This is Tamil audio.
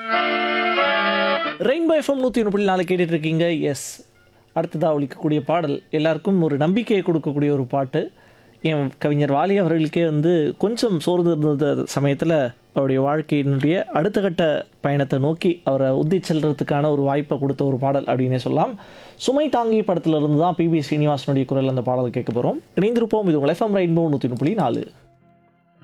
ரெயின்போ எஃப்எம் 101.4 கேட்டுட்டு இருக்கீங்க. எஸ், அடுத்ததாக ஒலிக்கக்கூடிய பாடல் எல்லாருக்கும் ஒரு நம்பிக்கையை கொடுக்கக்கூடிய ஒரு பாட்டு. என் கவிஞர் வாலி அவர்களுக்கே வந்து கொஞ்சம் சோர்ந்து இருந்த சமயத்தில் அவருடைய வாழ்க்கையினுடைய அடுத்த கட்ட பயணத்தை நோக்கி அவரை உத்தி செல்றதுக்கான ஒரு வாய்ப்பை கொடுத்த ஒரு பாடல் அப்படின்னே சொல்லலாம். சுமை தாங்கி படத்திலிருந்து தான் பிபி ஸ்ரீனிவாசனுடைய குரல் அந்த பாடல் கேட்க போகிறோம். இணைந்திருப்போம். இது உங்கள் எஃப்எம் ரெயின்போ 101.4.